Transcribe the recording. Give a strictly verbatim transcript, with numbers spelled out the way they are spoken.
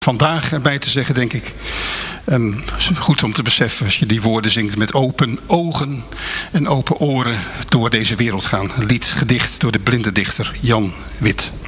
vandaag erbij te zeggen, denk ik. Um, goed om te beseffen als je die woorden zingt met open ogen en open oren door deze wereld gaan. Een lied gedicht door de blinde dichter Jan Wit.